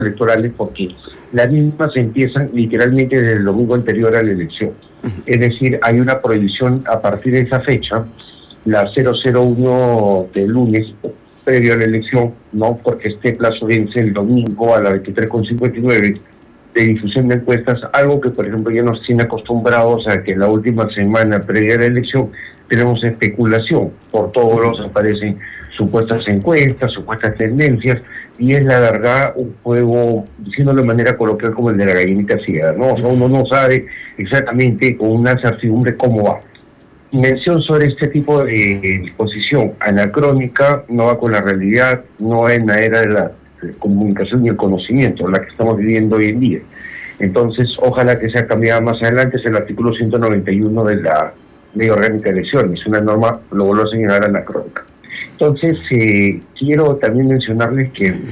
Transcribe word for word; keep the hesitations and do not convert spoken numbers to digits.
electorales porque las mismas empiezan literalmente desde el domingo anterior a la elección. Es decir, hay una prohibición a partir de esa fecha, la cero cero uno del lunes, previo a la elección, no porque este plazo vence el domingo a las veintitrés con cincuenta y nueve, de difusión de encuestas, algo que por ejemplo ya nos tiene acostumbrados a que la última semana previa a la elección tenemos especulación, por todos lados aparecen supuestas encuestas, supuestas tendencias, y es la verdad un juego, diciéndolo de manera coloquial, como el de la gallinita ciega, ¿no? O sea, uno no sabe exactamente con una certidumbre cómo va. Mención sobre este tipo de disposición anacrónica, no va con la realidad, no va en la era de la comunicación y el conocimiento, la que estamos viviendo hoy en día. Entonces, ojalá que sea cambiada más adelante, es el artículo ciento noventa y uno de la Ley Orgánica de Elecciones, una norma, lo vuelvo a señalar, anacrónica. Entonces, eh, quiero también mencionarles que